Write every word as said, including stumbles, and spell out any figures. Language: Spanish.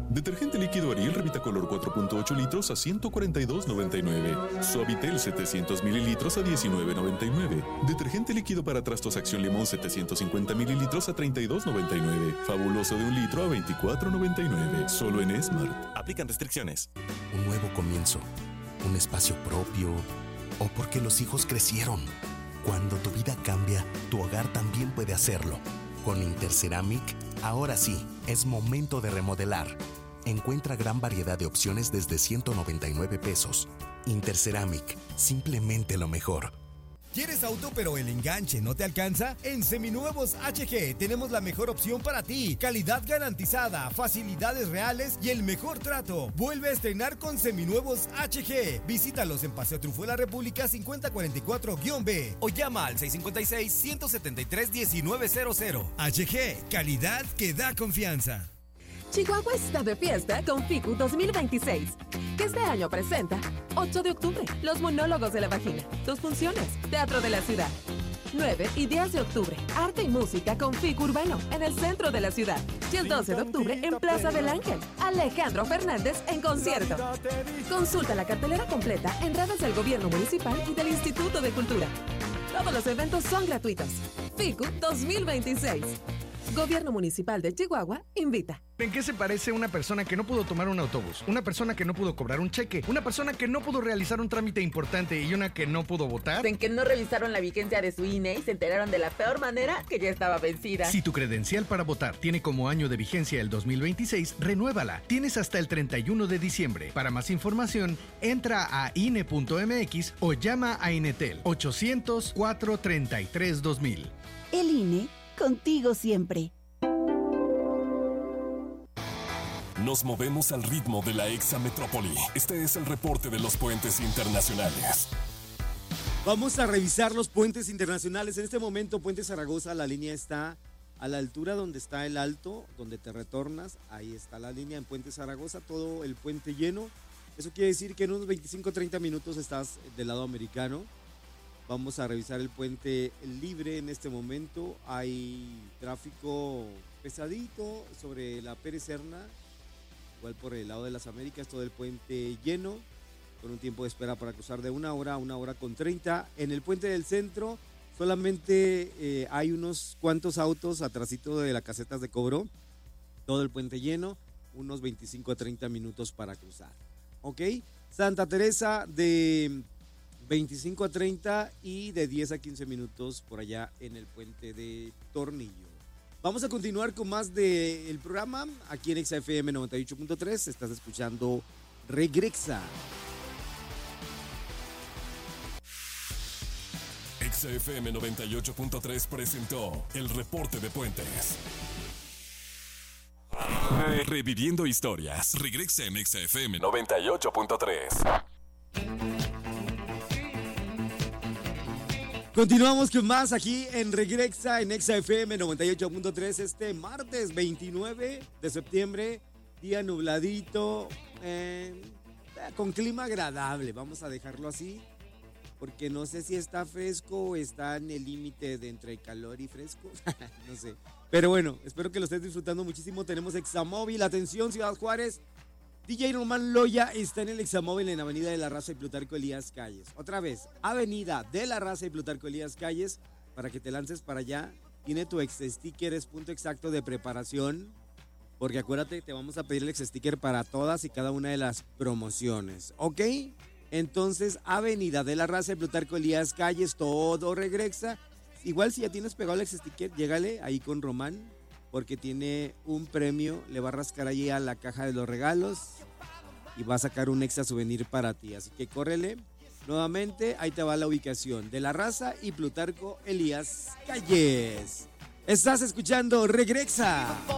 Detergente líquido Ariel Revitacolor cuatro punto ocho litros a ciento cuarenta y dos noventa y nueve. Suavitel setecientos mililitros a diecinueve noventa y nueve. Detergente líquido para trastos Acción Limón setecientos cincuenta mililitros a treinta y dos noventa y nueve. Fabuloso de un litro a veinticuatro noventa y nueve. Solo en Smart. Aplican restricciones. Un nuevo comienzo. Un espacio propio. O porque los hijos crecieron. Cuando tu vida cambia, tu hogar también puede hacerlo. Con Interceramic, ahora sí, es momento de remodelar. Encuentra gran variedad de opciones desde ciento noventa y nueve pesos. Interceramic, simplemente lo mejor. ¿Quieres auto pero el enganche no te alcanza? En Seminuevos H G tenemos la mejor opción para ti. Calidad garantizada, facilidades reales y el mejor trato. Vuelve a estrenar con Seminuevos H G. Visítalos en Paseo Triunfo de la República cincuenta cuarenta y cuatro B o llama al seis cinco seis, uno siete tres, uno nueve cero cero. H G, calidad que da confianza. Chihuahua está de fiesta con FICU dos mil veintiséis, que este año presenta ocho de octubre, Los Monólogos de la Vagina, dos funciones, Teatro de la Ciudad. nueve y diez de octubre, Arte y Música con FICU Urbano, en el centro de la ciudad. Y el doce de octubre, en Plaza del Ángel, Alejandro Fernández en concierto. Consulta la cartelera completa en redes del Gobierno Municipal y del Instituto de Cultura. Todos los eventos son gratuitos. FICU dos mil veintiséis. Gobierno Municipal de Chihuahua invita. ¿En qué se parece una persona que no pudo tomar un autobús? Una persona que no pudo cobrar un cheque, una persona que no pudo realizar un trámite importante y una que no pudo votar. En que no revisaron la vigencia de su I N E y se enteraron de la peor manera que ya estaba vencida. Si tu credencial para votar tiene como año de vigencia el dos mil veintiséis, renuévala. Tienes hasta el treinta y uno de diciembre. Para más información, entra a I N E punto M X o llama a Inetel ochocientos, cuatrocientos treinta y tres, dos mil. El I N E, contigo siempre. Nos movemos al ritmo de la Exametrópoli. Este es el reporte de los puentes internacionales. Vamos a revisar los puentes internacionales. En este momento, Puente Zaragoza, la línea está a la altura donde está el Alto, donde te retornas. Ahí está la línea en Puente Zaragoza, todo el puente lleno. Eso quiere decir que en unos veinticinco a treinta minutos estás del lado americano. Vamos a revisar el puente libre en este momento. Hay tráfico pesadito sobre la Pérez Serna. Igual por el lado de las Américas, todo el puente lleno, con un tiempo de espera para cruzar de una hora a una hora con treinta. En el puente del centro solamente eh, hay unos cuantos autos atrasito de las casetas de cobro. Todo el puente lleno, unos veinticinco a treinta minutos para cruzar. ¿Ok? Santa Teresa de veinticinco a treinta y de diez a quince minutos por allá en el puente de Tornillo. Vamos a continuar con más del programa aquí en Exa F M noventa y ocho punto tres. Estás escuchando Regrexa. Exa F M noventa y ocho punto tres presentó el reporte de puentes. Reviviendo historias. Regresa en Exa F M noventa y ocho punto tres. Continuamos con más aquí en Regrexa en Exa F M noventa y ocho punto tres este martes veintinueve de septiembre, día nubladito, eh, con clima agradable, vamos a dejarlo así, porque no sé si está fresco o está en el límite de entre calor y fresco, no sé, pero bueno, espero que lo estés disfrutando muchísimo. Tenemos Examóvil, atención Ciudad Juárez, D J Román Loya está en el Examóvil en Avenida de la Raza y Plutarco Elías Calles. Otra vez, Avenida de la Raza y Plutarco Elías Calles, para que te lances para allá. Tiene tu ex sticker, es punto exacto de preparación, porque acuérdate, te vamos a pedir el ex sticker para todas y cada una de las promociones, ¿ok? Entonces, Avenida de la Raza y Plutarco Elías Calles, todo Regrexa. Igual si ya tienes pegado el ex sticker, llégale ahí con Román, porque tiene un premio, le va a rascar allí a la caja de los regalos y va a sacar un extra souvenir para ti, así que córrele. Nuevamente, ahí te va la ubicación de la Raza y Plutarco Elías Calles. Estás escuchando Regrexa.